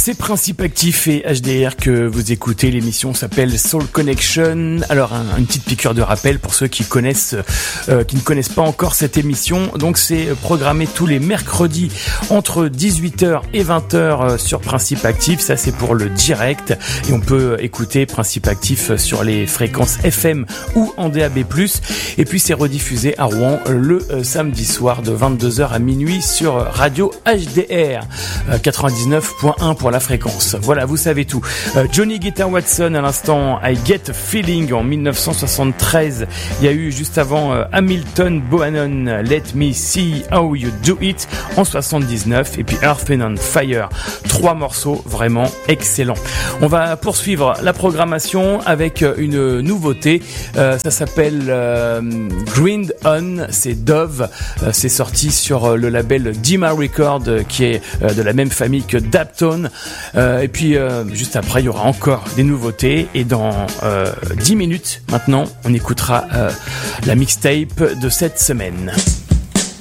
C'est Principe Actif et HDR que vous écoutez. L'émission s'appelle Soul Connection. Alors, une petite piqûre de rappel pour ceux qui ne connaissent pas encore cette émission. Donc, c'est programmé tous les mercredis entre 18h et 20h sur Principe Actif. Ça, c'est pour le direct. Et on peut écouter Principe Actif sur les fréquences FM ou en DAB+. Et puis, c'est rediffusé à Rouen le samedi soir de 22h à minuit sur Radio HDR 99.1 pour la fréquence. Voilà, vous savez tout. Johnny Guitar Watson à l'instant, I Get a Feeling en 1973. Il y a eu juste avant Hamilton Bohannon, Let Me See How You Do It en 79. Et puis Earth and Fire. 3 morceaux vraiment excellents. On va poursuivre la programmation avec une nouveauté. Ça s'appelle Green On. C'est Dove. C'est sorti sur le label Dima Record qui est de la même famille que Daptone. Et puis juste après il y aura encore des nouveautés et dans 10 minutes maintenant on écoutera la mixtape de cette semaine.